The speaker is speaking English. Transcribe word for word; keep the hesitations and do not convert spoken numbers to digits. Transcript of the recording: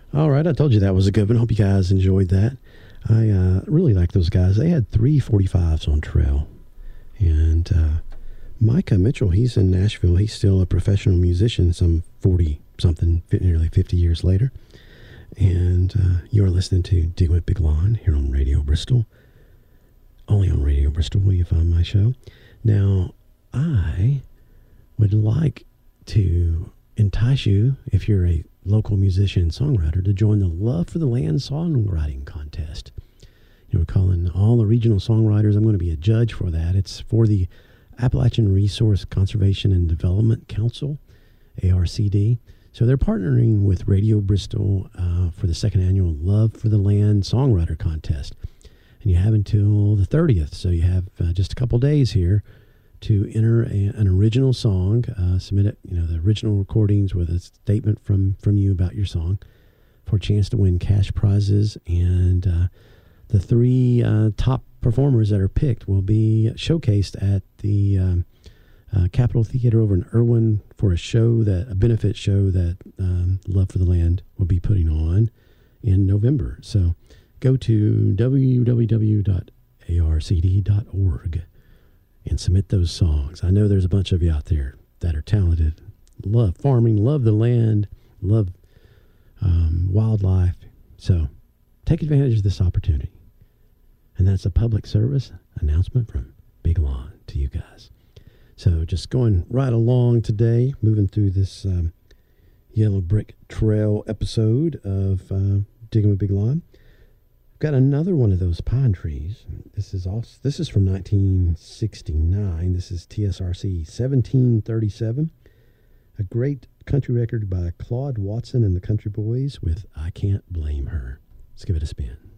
All right, I told you that was a good one. Hope you guys enjoyed that. I uh, really like those guys. They had three forty-fives on Trail. And uh, Micah Mitchell, he's in Nashville. He's still a professional musician some forty-something, nearly fifty years later. And uh, you're listening to Digging with Big Lon here on Radio Bristol. Only on Radio Bristol will you find my show. Now, I would like to entice you, if you're a local musician and songwriter, to join the Love for the Land songwriting contest. You know, we're calling all the regional songwriters. I'm going to be a judge for that. It's for the Appalachian Resource Conservation and Development Council, A R C D. So they're partnering with Radio Bristol uh, for the second annual Love for the Land songwriter contest. And you have until the thirtieth, so you have uh, just a couple days here to enter a, an original song, uh, submit it, you know, the original recordings with a statement from, from you about your song for a chance to win cash prizes. And uh, the three uh, top performers that are picked will be showcased at the um, uh, Capitol Theater over in Irwin for a show, that a benefit show that um, Love for the Land will be putting on in November. So go to w w w dot a r c d dot org and submit those songs. I know there's a bunch of you out there that are talented, love farming, love the land, love um, wildlife. So take advantage of this opportunity. And that's a public service announcement from Big Lon to you guys. So just going right along today, moving through this um, Yellow Brick Trail episode of uh, Digging with Big Lon. Got another one of those pine trees. This is also this is from nineteen sixty-nine. This is T S R C seventeen thirty-seven. A great country record by Claude Watson and the Country Boys with I Can't Blame Her. Let's give it a spin.